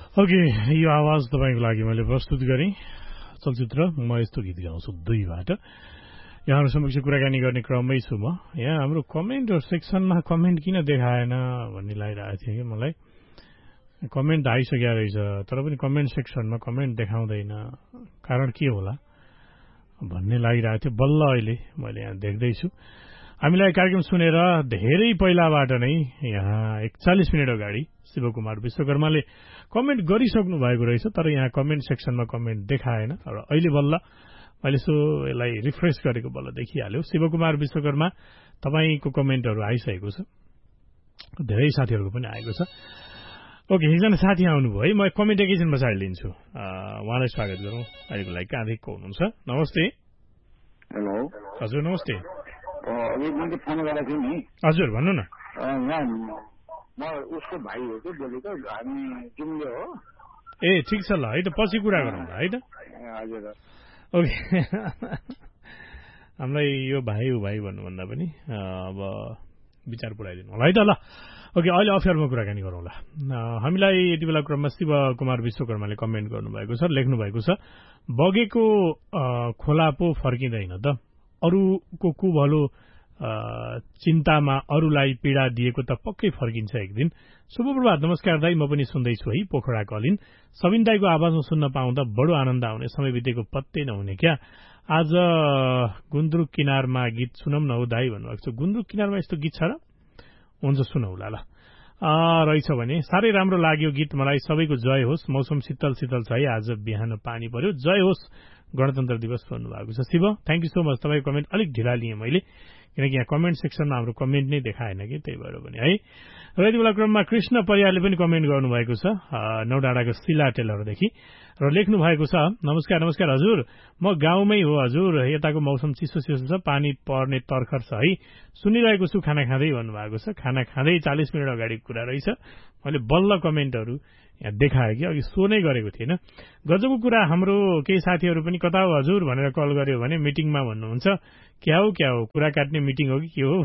Okay, यो आवाज तपाईँको लागि मैले प्रस्तुत गरेँ। चलचित्र म यस्तो गीत गाउँछु 2बाट यहाँहरू समक्ष कुराकानी गर्ने क्रममै छु म। यहाँ हाम्रो कमेन्ट सेक्सनमा कमेन्ट किन देखाएन भन्ने लागिरहेको थियो कि मलाई। कमेन्ट आइसकेको रहेछ तर पनि कमेन्ट सेक्सनमा कमेन्ट देखाउँदैन, कारण के होला भन्ने लागिरहेको थियो। बल्ल अहिले मैले यहाँ देख्दैछु। हामीलाई कार्यक्रम सुनेर धेरै पहिलाबाट नै यहाँ 41 मिनट अगाडि शिवकुमार विश्वकर्माले कमेन्ट गरिसक्नु भएको रहेछ, तर यहाँ कमेन्ट सेक्सनमा कमेन्ट देखाएन र अहिले बल्ल मैले सो यसलाई रिफ्रेस गरेको बल्ल देखिहाल्यो। शिवकुमार विश्वकर्मा तपाईँको कमेन्टहरू आइसकेको छ, धेरै साथीहरूको पनि आएको छ। ओके, एकजना साथी आउनुभयो है, म कमेन्ट एकैछिन पछाडि लिन्छु। उहाँलाई स्वागत गरौँ। अहिलेको लागि कहाँदेखि को हुनुहुन्छ? नमस्ते। हेलो हजुर नमस्ते। मैले फोन गरेको थिएँ नि। हजुर भन्नु न। म उसको भाइ हो कि बोलेको, हामी जुम्ले हो। ए ठिक छ ल, है त पछि कुरा गरौँ ल, है त। हजुर ओके हामीलाई यो भाइ भन्नुभन्दा पनि अब विचार पुऱ्याइदिनु होला है त ल। ओके, अहिले अफेयरमा कुराकानी गरौँ ल। हामीलाई यति बेला क्रममा शिव कुमार विश्वकर्माले कमेन्ट गर्नुभएको छ, लेख्नु भएको छ, बगेको खोला पो फर्किँदैन त, अरूको कुभलो चिन्तामा अरूलाई पीडा दिएको त पक्कै फर्किन्छ एक दिन। शुभ प्रभात, नमस्कार दाई, म पनि सुन्दैछु है पोखरा कलिन। सबिन दाईको आवाजमा सुन्न पाउँदा बडो आनन्द आउने, समय बितेको पत्तै नहुने क्या। आज गुन्द्रुक किनारमा गीत सुनौँ न हो दाई भन्नुभएको छ। गुन्द्रुक किनारमा यस्तो गीत छ र? हुन्छ सुनौला ल। रहेछ भने साह्रै राम्रो लाग्यो गीत मलाई। सबैको जय होस्। मौसम शीतल शीतल छ है, आज बिहान पानी पर्यो। जय होस् गणतन्त्र दिवस भन्नुभएको छ। Shiv thank you so much. तपाईँको कमेन्ट अलिक ढिला लिएँ मैले, किनकि यहाँ कमेन्ट सेक्सनमा हाम्रो कमेन्ट नै देखाएन कि, त्यही भएर पनि है। र यति बेला क्रममा कृष्ण परियारले पनि कमेन्ट गर्नुभएको छ नौडाँडाको सिला टेलरदेखि, र लेख्नु भएको छ, नमस्कार नमस्कार हजुर, म गाउँमै हो हजुर, यताको मौसम चिसो चिसो छ, पानी पर्ने तर्खर छ है, सुनिरहेको छु खाना खाँदै भन्नुभएको छ। खाना खाँदै 40 मिनट अगाडिको कुरा रहेछ। मैले बल्ल कमेन्टहरू यहाँ देखायो कि अघि सो नै गरेको थिएन। गजबको कुरा, हाम्रो केही साथीहरू पनि कता हो हजुर भनेर कल गर्यो भने मिटिङमा भन्नुहुन्छ। क्या हो कुरा काट्ने मिटिङ हो कि के हो?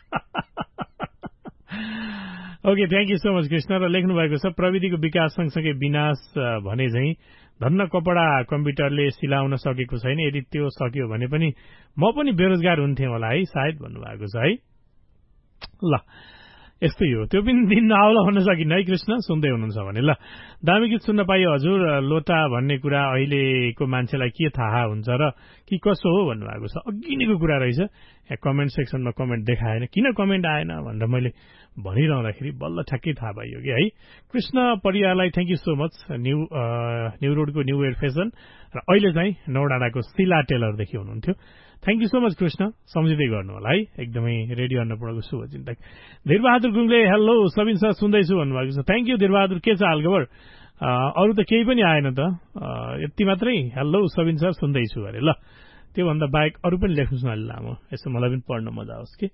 Okay, thank you so much Krishna. र लेख्नु भएको छ, प्रविधिको विकास सँगसँगै विनाश भने झैँ धन्न कपडा कम्प्युटरले सिलाउन सकेको छैन, यदि त्यो सक्यो भने पनि म पनि बेरोजगार हुन्थेँ होला है सायद भन्नुभएको छ है। ल यस्तै हो, त्यो पनि दिन नआउला भन्न सकिन्न है कृष्ण, सुन्दै हुनुहुन्छ भने। ल दामी गीत सुन्न पाइयो हजुर, लोटा भन्ने कुरा अहिलेको मान्छेलाई के थाहा हुन्छ र कि कसो हो भन्नुभएको छ। अघि नैको कुरा रहेछ, यहाँ कमेन्ट सेक्सनमा कमेन्ट देखाएन, किन कमेन्ट आएन भनेर मैले भनिरहँदाखेरि बल्ल ठ्याक्कै थाहा पाइयो कि है। Krishna परियारलाई thank you so much. New रोडको न्यू वेयर फेसन र अहिले चाहिँ नौडाँडाको सिला टेलरदेखि हुनुहुन्थ्यो। Thank you so much Krishna, सम्झिँदै गर्नु होला है, एकदमै radio अन्नपूर्णको शुभचिन्तक। Dhirbahadur गुङले hello Sabin sir सुन्दैछु भन्नुभएको छ। थ्याङ्क यू धीरबहादुर, के छ हालखबर? अरू त केही पनि आएन त, यति मात्रै हेलो सबिन सर सुन्दैछु अरे। ल त्योभन्दा बाहेक अरू पनि लेख्नुहोस् न अलि लामो, यसो मलाई पनि पढ्न मजा आओस् कि।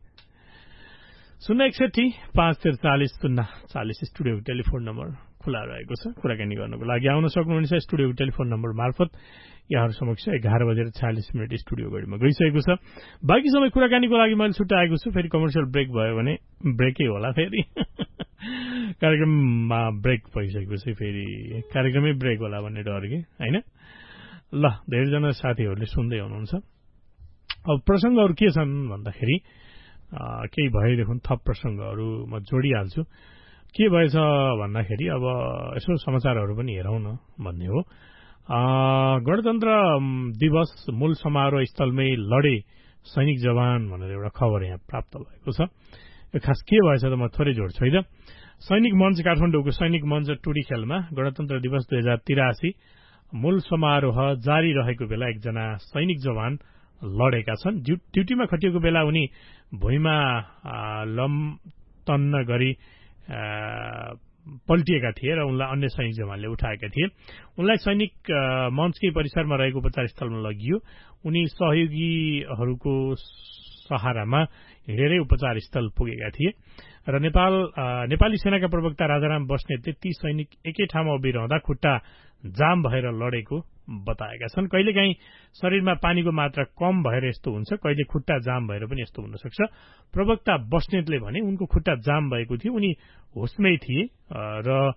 061-540-040 स्टुडियोको टेलिफोन नम्बर खुला रहेको छ। कुराकानी गर्नको लागि आउन सक्नुहुनेछ स्टुडियोको टेलिफोन नम्बर मार्फत। यहाँहरू समक्ष 11:46 स्टुडियो घडीमा गइसकेको छ। बाँकी समय कुराकानीको लागि मैले छुट्याएको छु। फेरि कमर्सियल ब्रेक भयो भने ब्रेकै होला, फेरि कार्यक्रममा ब्रेक भइसकेको छ, फेरि कार्यक्रमै ब्रेक होला भन्ने डर कि होइन। ल धेरैजना साथीहरूले सुन्दै हुनुहुन्छ। अब प्रसङ्गहरू के छन् भन्दाखेरि केही भएदेखि थप प्रसङ्गहरू म जोडिहाल्छु। के भएछ भन्दाखेरि अब यसो समाचारहरू पनि हेरौँ न भन्ने हो। गणतन्त्र दिवस मूल समारोह स्थलमै लडे सैनिक जवान भनेर एउटा खबर यहाँ प्राप्त भएको छ। यो खास के भएछ त म थोरै जोड्छु है त। सैनिक मञ्च, काठमाडौँको सैनिक मञ्च टुडी खेलमा गणतन्त्र दिवस 2083 मूल समारोह जारी रहेको बेला एकजना सैनिक जवान लडेका छन्। ड्युटीमा खटिएको बेला उनी भुइँमा लम्तन्न गरी पल्टिएका थिए र उनलाई अन्य सैनिक जवानले उठाएका थिए। उनलाई सैनिक मञ्चकै परिसरमा रहेको उपचार स्थलमा लगियो। उनी सहयोगीहरूको सहारामा हिँडेरै उपचार स्थल पुगेका थिए र नेपाली सेनाका प्रवक्ता राजाराम बस्नेतले ती सैनिक एकै ठाउँमा उभिरहँदा खुट्टा जाम भएर लडेको बताएका छन्। कहिलेकाहीँ शरीरमा पानीको मात्रा कम भएर यस्तो हुन्छ, कहिले खुट्टा जाम भएर पनि यस्तो हुन सक्छ। प्रवक्ता बस्नेतले भने उनको खुट्टा जाम भएको थियो, उनी होसमै थिए र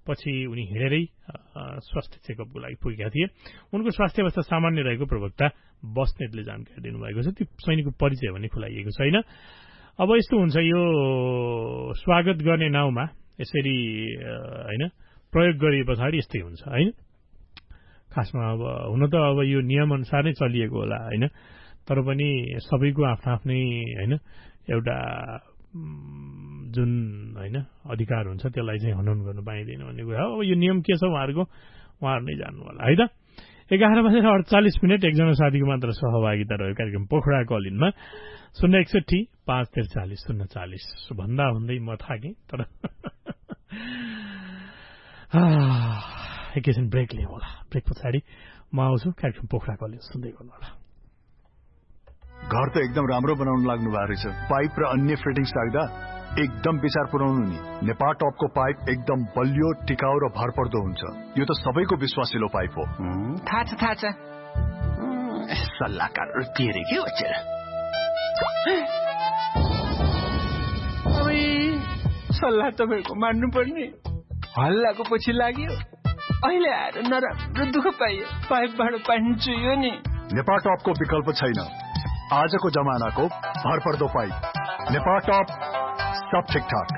पछि उनी हिँडेरै स्वास्थ्य चेकअपको लागि पुगेका थिए। उनको स्वास्थ्य अवस्था सामान्य रहेको प्रवक्ता बस्नेतले जानकारी दिनुभएको छ। ती सैनिकको परिचय भने खुलाइएको छैन। अब यस्तो हुन्छ, यो स्वागत गर्ने नाउँमा यसरी हैन प्रयोग गरे पछाडि यस्तै हुन्छ हैन। खासमा अब हुन त अब यो नियम अनुसार नै चलिएको होला हैन, तर पनि सबैको आफ्नो आफ्नै हैन एउटा जुन हैन अधिकार हुन्छ त्यसलाई चाहिँ हनन गर्न पाइँदैन भन्ने कुरा हो। अब यो नियम के छ उहाँहरूको, उहाँहरू नै जान्नु होला है त। 11:48 एकजना साथीको मात्र सहभागिता रह्यो कार्यक्रम पोखरा कलिनमा। 061-543-040 भन्दा भन्दै म थाकेँ, तर एकैछिन ब्रेक लिउँ होला। ब्रेक पछाडि म आउँछु। कार्यक्रम पोखरा कलिन सुन्दै गर्नु होला। घर त एकदम राम्रो बनाउन लाग्नु भएको रहेछ। पाइप र अन्य फिटिङ्स राख्दा एकदम विचार पुर्याउनु नि। नेपाल टपको पाइप एकदम बलियो, टिकाउ र भरपर्दो हुन्छ। यो त सबैको विश्वासिलो पाइप हो। थाहा छ सल्लाहकार तेरे के बच्चा सल्लाह तपाईँको मान्नु पर्ने। हल्लाको पछि लाग्यो, अहिले आएर नराम्रो दुःख पाइयो। पाइपबाट पानी चुयो नि। नेपाल टपको विकल्प छैन। आजको जमानाको भरपर्दो पाइप नेपाल टप, सब ठिकठाक।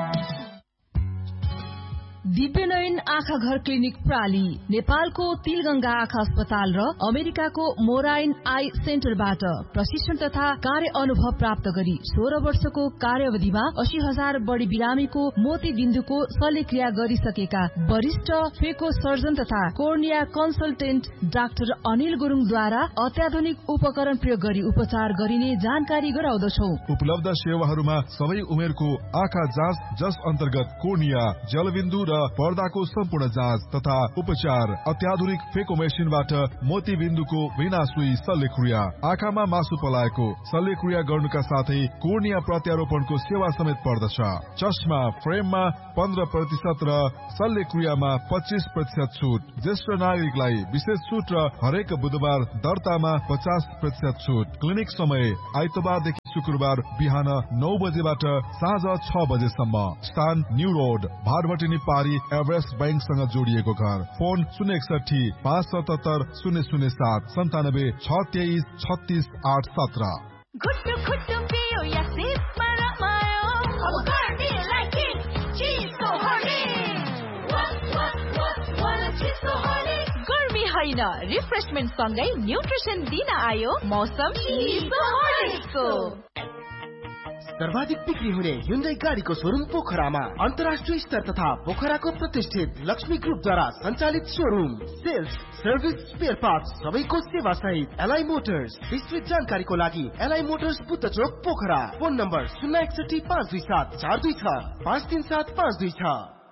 दिव्यनयन आँखा घर क्लिनिक प्राली नेपालको तिलगंगा आँखा अस्पताल र अमेरिकाको मोराइन आई सेन्टरबाट प्रशिक्षण तथा कार्य अनुभव प्राप्त गरी 16 वर्षको कार्यावधिमा 80,000 बढी बिरामीको मोती बिन्दुको शल्यक्रिया गरिसकेका वरिष्ठ फेको सर्जन तथा कोर्निया कन्सल्टेन्ट डाक्टर अनिल गुरुङद्वारा अत्याधुनिक उपकरण प्रयोग गरी उपचार गरिने जानकारी गराउँदछौ। उपलब्ध सेवाहरूमा सबै उमेरको आँखा जाँच, जस अन्तर्गत कोर्निया, जलबिन्दु र पर्दाको सम्पूर्ण जाँच तथा उपचार, अत्याधुनिक फेको मेसिनबाट मोती बिन्दुको बिना सुई शल्यक्रिया, आँखामा मासु पलाएको शल्यक्रिया गर्नुका साथै कोर्निया प्रत्यारोपणको सेवा समेत पर्दछ। चस्मा फ्रेममा 15% र शल्यक्रियामा 25% छुट। ज्येष्ठ नागरिकलाई विशेष छुट र हरेक बुधबार दर्तामा 50% छुट। क्लिनिक समय आइतबारदेखि शुक्रबार बिहान 9 बजेबाट साँझ 6 बजेसम्म। स्थान न्यू रोड, भारभटिनी पारी, एभरेस्ट बैंकसँग जोडिएको घर। फोन 061-577-007 97 623 36 817। गर्मी होइन, रिफ्रेशमेन्ट सँगै न्युट्रिसन दिन आयो मौसम को। सर्वाधिक बिक्री हुने Hyundai गाडीको शोरूम पोखरामा अन्तर्राष्ट्रिय स्तर तथा पोखराको प्रतिष्ठित लक्ष्मी ग्रुपद्वारा सञ्चालित showroom. Sales, service, spare parts सबैको सेवा सहित एलआई मोटर्स। विस्तृत जानकारीको लागि एलआई मोटर्स बुद्ध चोक पोखरा। Phone number 061-527-426 537-526।